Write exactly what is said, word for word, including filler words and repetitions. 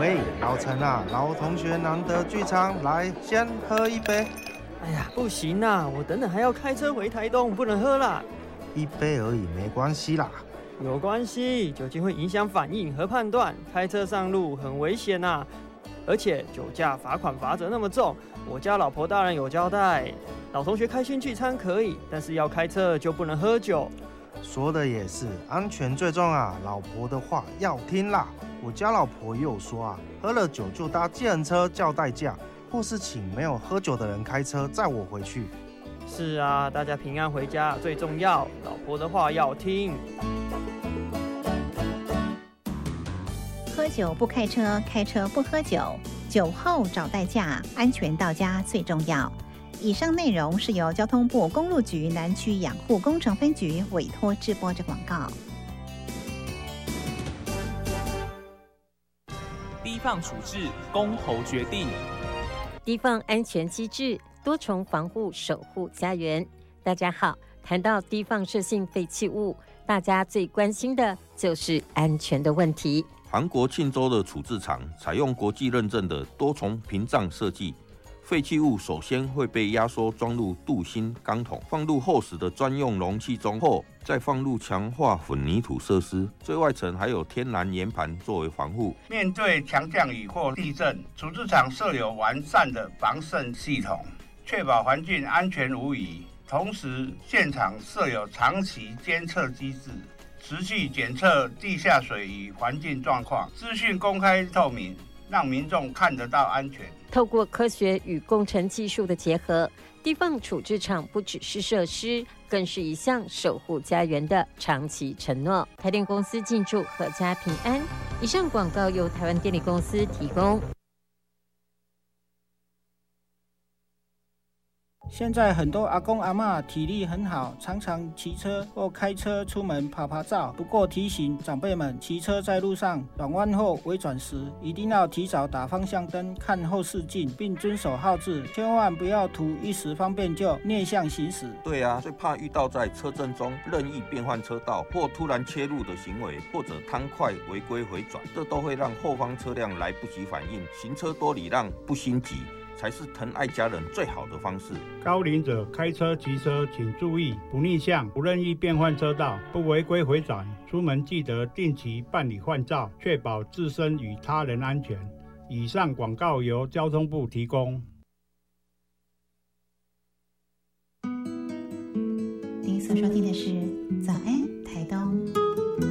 喂，老陈啊，老同学难得聚餐，来先喝一杯。 哎呀，不行啊，我等等还要开车回台东，不能喝啦。 一杯而已，没关系啦。 有关系，酒精会影响反应和判断，开车上路很危险啊。而且酒驾罚款罚则那么重，我家老婆大人有交代，老同学开心聚餐可以，但是要开车就不能喝酒。 说的也是，安全最重啊，老婆的话要听啦。我家老婆也有说啊，喝了酒就搭计程车叫代驾，或是请没有喝酒的人开车载我回去。 是啊，大家平安回家最重要，老婆的话要听。 喝酒不开车，开车不喝酒，酒后找代驾，安全到家最重要。以上内容是由交通部公路局南区养护工程分局委托制播的广告。 低放处置，公投决定。 低放安全机制，多重防护，守护家园。大家好，谈到低放射性废弃物，大家最关心的就是安全的问题。 韩国庆州的处置场采用国际认证的多重屏障设计，废弃物首先会被压缩装入镀锌钢桶，放入厚实的专用容器中后，再放入强化混凝土设施，最外层还有天然岩盘作为防护。 面对强降雨或地震，处置场设有完善的防渗系统，确保环境安全无虞。同时，现场设有长期监测机制，持续检测地下水与环境状况，资讯公开透明，让民众看得到安全。 透过科学与工程技术的结合，低放处置场不只是设施，更是一项守护家园的长期承诺。台电公司进驻阖家平安。以上广告由台湾电力公司提供。 现在很多阿公阿嬷体力很好，常常骑车或开车出门趴趴走。不过提醒长辈们，骑车在路上转弯后微转时，一定要提早打方向灯，看后视镜，并遵守号志，千万不要图一时方便就逆向行驶。 对啊，最怕遇到在车阵中任意变换车道或突然切入的行为，或者贪快违规回转，这都会让后方车辆来不及反应。行车多礼让，不心急，才是疼爱家人最好的方式。 高龄者开车骑车请注意，不逆向，不任意变换车道，不违规回转，出门记得定期办理换照，确保自身与他人安全。以上广告由交通部提供。 您所收听的是